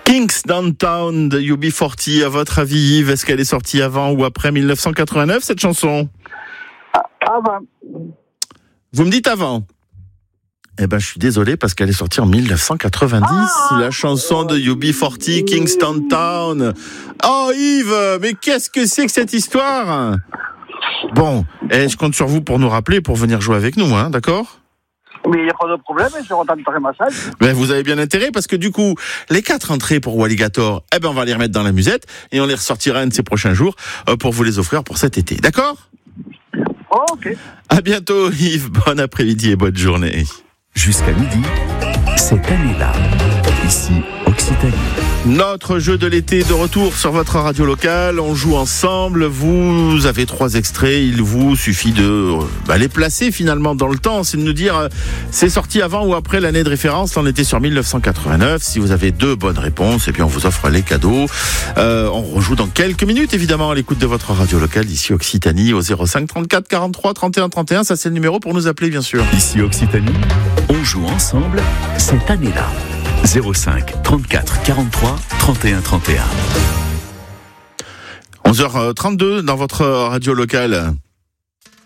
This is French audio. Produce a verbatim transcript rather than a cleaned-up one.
Kings Downtown de U B quarante, à votre avis, Yves, est-ce qu'elle est sortie avant ou après dix-neuf cent quatre-vingt-neuf, cette chanson ? Avant. Vous me dites avant ? Eh ben, je suis désolé parce qu'elle est sortie en dix-neuf cent quatre-vingt-dix, ah la chanson de U B quarante, Kings Downtown. Oh Yves, mais qu'est-ce que c'est que cette histoire ? Bon, et je compte sur vous pour nous rappeler, pour venir jouer avec nous, hein, d'accord ? Mais il n'y a pas de problème, je retenterai ma salle. Ben, vous avez bien intérêt parce que du coup, les quatre entrées pour Walligator, eh ben, on va les remettre dans la musette et on les ressortira un de ces prochains jours euh, pour vous les offrir pour cet été, d'accord ? Oh, ok. À bientôt Yves, bon après-midi et bonne journée. Jusqu'à midi, cette année-là, ici Occitanie. Notre jeu de l'été de retour sur votre radio locale, on joue ensemble, vous avez trois extraits, il vous suffit de bah, les placer finalement dans le temps, c'est de nous dire euh, c'est sorti avant ou après l'année de référence, on était sur dix-neuf cent quatre-vingt-neuf, si vous avez deux bonnes réponses, et puis on vous offre les cadeaux. Euh, on rejoue dans quelques minutes évidemment à l'écoute de votre radio locale d'ici Occitanie au zéro cinq trente-quatre quarante-trois trente et un trente et un, ça c'est le numéro pour nous appeler bien sûr. Ici Occitanie, on joue ensemble cette année-là. zéro cinq trente-quatre quarante-trois trente et un trente et un. onze heures trente-deux dans votre radio locale.